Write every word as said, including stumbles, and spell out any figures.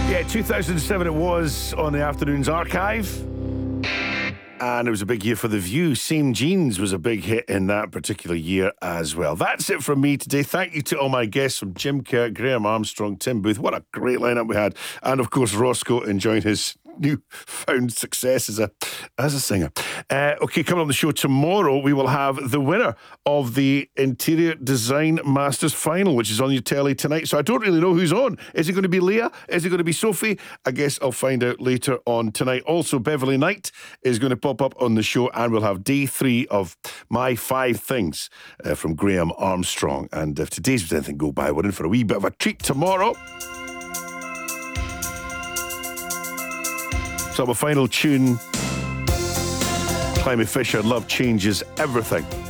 Yeah, two thousand seven it was on the Afternoons Archive. And it was a big year for The View. Same Jeans was a big hit in that particular year as well. That's it from me today. Thank you to all my guests from Jim Kirk, Graham Armstrong, Tim Booth. What a great lineup we had. And of course, Roscoe enjoying his newfound success as a as a singer. Uh, okay, coming on the show tomorrow, we will have the winner of the Interior Design Masters Final, which is on your telly tonight. So I don't really know who's on. Is it going to be Leah? Is it going to be Sophie? I guess I'll find out later on tonight. Also, Beverly Knight is going to pop up on the show, and we'll have day three of My Five Things uh, from Graham Armstrong. And if today's was anything go by, we're in for a wee bit of a treat tomorrow. So, my final tune, Climie Fisher, Love Changes Everything.